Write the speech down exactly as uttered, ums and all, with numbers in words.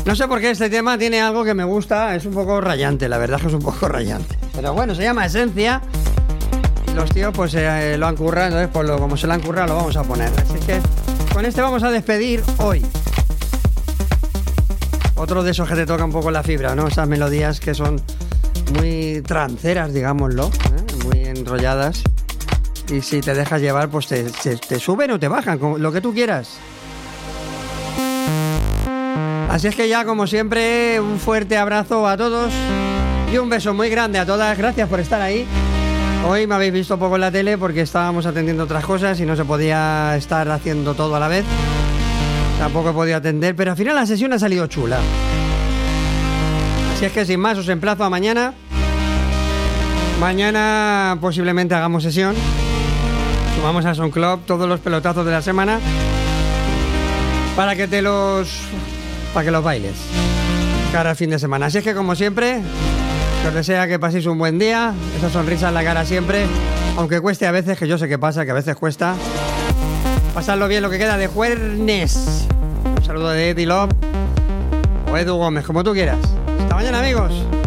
No sé por qué este tema tiene algo que me gusta, es un poco rayante, la verdad es que es un poco rayante. Pero bueno, se llama Esencia. Y los tíos pues eh, lo han currado, entonces pues lo, como se lo han currado lo vamos a poner. Así que con este vamos a despedir hoy. Otro de esos que te toca un poco la fibra, ¿no? Esas melodías que son muy tranceras, digámoslo, ¿eh? Muy enrolladas. Y si te dejas llevar, pues te, te, te suben o te bajan, como, lo que tú quieras. Así es que ya, como siempre, un fuerte abrazo a todos y un beso muy grande a todas. Gracias por estar ahí. Hoy me habéis visto poco en la tele porque estábamos atendiendo otras cosas y no se podía estar haciendo todo a la vez. Tampoco he podido atender, pero al final la sesión ha salido chula. Así es que sin más os emplazo a mañana. Mañana posiblemente hagamos sesión. Sumamos a SoundCloud todos los pelotazos de la semana para que te los... para que los bailes cara al fin de semana. Así es que, como siempre, que os desea que paséis un buen día, esa sonrisa en la cara siempre, aunque cueste a veces, que yo sé que pasa, que a veces cuesta. Pasadlo bien lo que queda de jueves. Un saludo de Eddie Love o Edu Gómez, como tú quieras. Hasta mañana, amigos.